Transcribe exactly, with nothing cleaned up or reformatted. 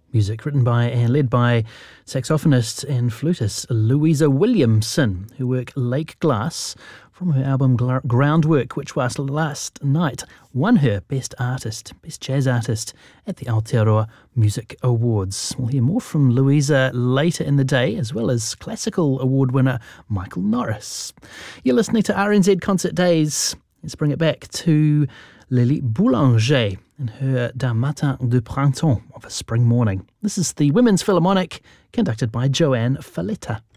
Music written by and led by saxophonist and flutist Louisa Williamson, who worked Lake Glass from her album Groundwork, which was last night won her Best Artist, Best Jazz Artist at the Aotearoa Music Awards. We'll hear more from Louisa later in the day, as well as Classical Award winner Michael Norris. You're listening to R N Z Concert Days. Let's bring it back to Lily Boulanger and her D'un matin de printemps, of a spring morning. This is the Women's Philharmonic, conducted by Joanne Falletta.